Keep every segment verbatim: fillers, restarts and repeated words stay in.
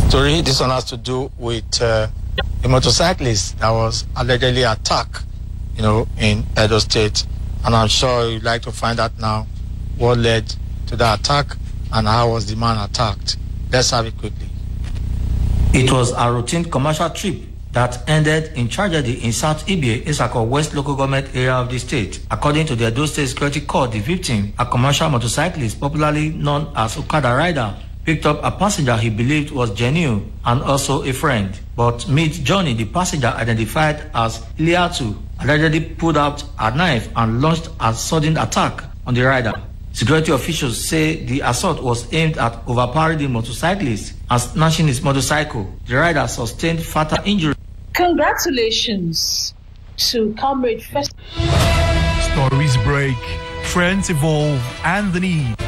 Story, this one has to do with uh, a motorcyclist that was allegedly attacked, you know, in Edo State. And I'm sure you'd like to find out now what led to the attack and how was the man attacked. Let's have it quickly. It was a routine commercial trip that ended in tragedy in South Ibie, Isako West local government area of the state. According to the Edo State Security Corps, the victim, a commercial motorcyclist popularly known as Okada Rider, picked up a passenger he believed was genuine and also a friend. But mid-journey, the passenger identified as Iliatu allegedly pulled out a knife and launched a sudden attack on the rider. Security officials say the assault was aimed at overpowering the motorcyclist and snatching his motorcycle. The rider sustained fatal injury. Congratulations to Comrade Fest. Stories break, friends evolve, and the need.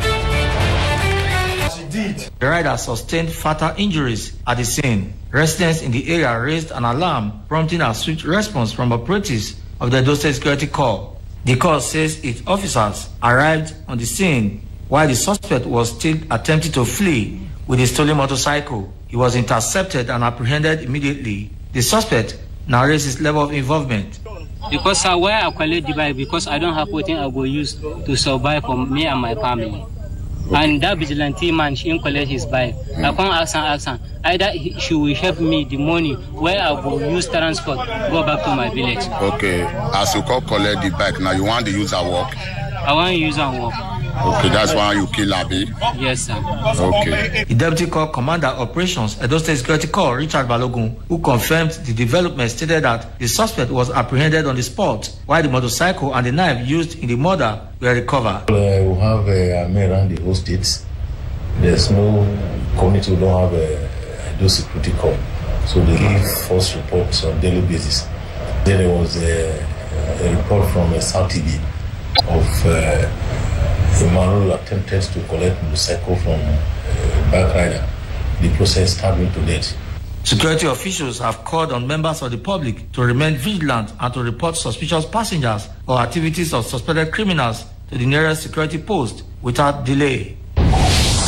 The rider sustained fatal injuries at the scene. Residents in the area raised an alarm, prompting a swift response from operatives of the Edo State Security Corps. The Corps says its officers arrived on the scene while the suspect was still attempting to flee with a stolen motorcycle. He was intercepted and apprehended immediately. The suspect narrates his level of involvement. Because uh, where I collect the bike, because I don't have what I will use to survive for me and my family. And that vigilante man, she didn't collect his bike. I can't ask her, ask her. Either he, she will help me the money where I will use transport, go back to my village. Okay, as you call collect the bike, now you want to use her work? I want to use her work. Okay, that's why you kill Abi? Yes, sir. Okay. The Deputy Corps Commander Operations, Edo State Security Corps, Richard Balogun, who confirmed the development, stated that the suspect was apprehended on the spot, while the motorcycle and the knife used in the murder were recovered. Uh, we have a uh, mayor around the whole states. There's no community who don't have a Edo Security Corps, so they give false reports on a daily basis. Then there was a, a report from a South T V of uh, Emmanuel attempted to collect motorcycle from uh, bike rider. The process stabbed him to death. Security officials have called on members of the public to remain vigilant and to report suspicious passengers or activities of suspected criminals to the nearest security post without delay.